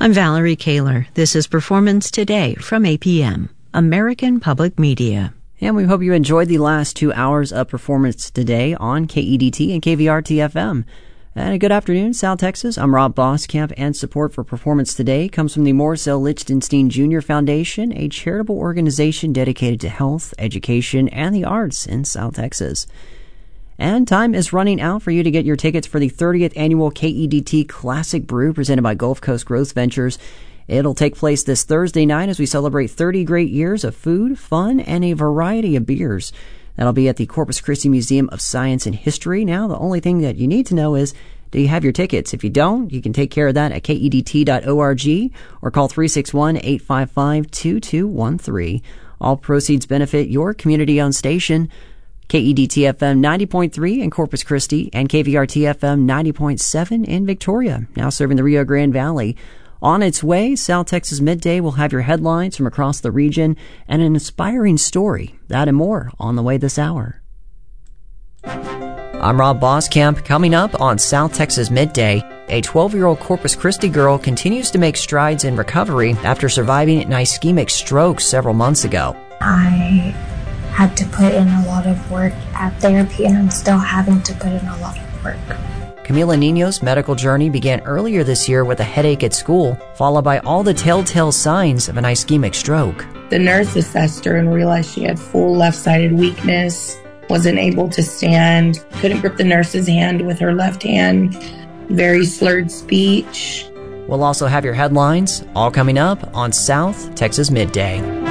I'm Valerie Kaler. This is Performance Today from APM, American Public Media. And we hope you enjoyed the last 2 hours of Performance Today on KEDT and KVRT-FM. And a good afternoon, South Texas. I'm Rob Boskamp, and support for Performance Today comes from the Morris L. Lichtenstein Jr. Foundation, a charitable organization dedicated to health, education, and the arts in South Texas. And time is running out for you to get your tickets for the 30th annual KEDT Classic Brew presented by Gulf Coast Growth Ventures. It'll take place this Thursday night as we celebrate 30 great years of food, fun, and a variety of beers. That'll be at the Corpus Christi Museum of Science and History. Now, the only thing that you need to know is, do you have your tickets? If you don't, you can take care of that at KEDT.org or call 361-855-2213. All proceeds benefit your community-owned station, KEDT-FM 90.3 in Corpus Christi and KVRT-FM 90.7 in Victoria, now serving the Rio Grande Valley. On its way, South Texas Midday will have your headlines from across the region and an inspiring story. That and more on the way this hour. I'm Rob Boskamp. Coming up on South Texas Midday, a 12-year-old Corpus Christi girl continues to make strides in recovery after surviving an ischemic stroke several months ago. I had to put in a lot of work at therapy, and I'm still having to put in a lot of work. Camila Nino's medical journey began earlier this year with a headache at school, followed by all the telltale signs of an ischemic stroke. The nurse assessed her and realized she had full left-sided weakness, wasn't able to stand, couldn't grip the nurse's hand with her left hand, very slurred speech. We'll also have your headlines, all coming up on South Texas Midday.